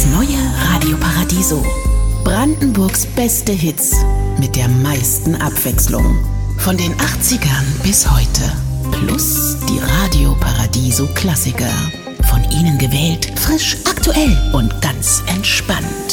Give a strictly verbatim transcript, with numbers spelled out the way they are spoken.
Das neue Radio Paradiso. Brandenburgs beste Hits mit der meisten Abwechslung. Von den achtzigern bis heute. Plus die Radio Paradiso Klassiker. Von Ihnen gewählt, frisch, aktuell und ganz entspannt.